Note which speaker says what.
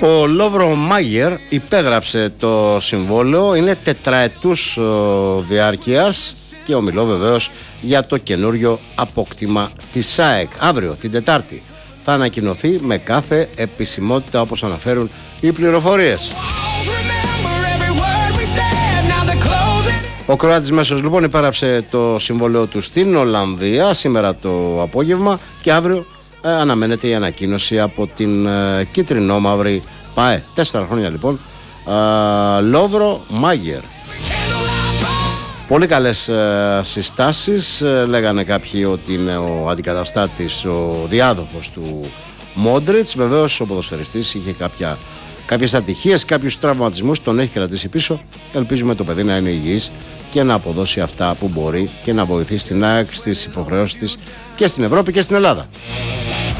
Speaker 1: Ο Λόβρο Μάγερ υπέγραψε το συμβόλαιο, είναι τετραετούς διάρκειας και ομιλώ βεβαίως για το καινούριο απόκτημα της ΑΕΚ. Αύριο την Τετάρτη θα ανακοινωθεί με κάθε επισημότητα, όπως αναφέρουν οι πληροφορίες. Ο Κροάτης μέσος λοιπόν υπέγραψε το συμβόλαιο του στην Ολλανδία σήμερα το απόγευμα και αύριο αναμένεται η ανακοίνωση από την κίτρινο-μαύρη ΠΑΕ. 4 χρόνια λοιπόν. Λόβρο Μάγερ. Πολύ καλές συστάσεις. Λέγανε κάποιοι ότι είναι ο αντικαταστάτης, ο διάδοχος του Μόντριτς. Βεβαίως ο ποδοσφαιριστής είχε κάποιες ατυχίες, κάποιους τραυματισμούς, τον έχει κρατήσει πίσω. Ελπίζουμε το παιδί να είναι υγιής και να αποδώσει αυτά που μπορεί και να βοηθήσει την ΑΕΚ στις υποχρεώσεις της και στην Ευρώπη και στην Ελλάδα.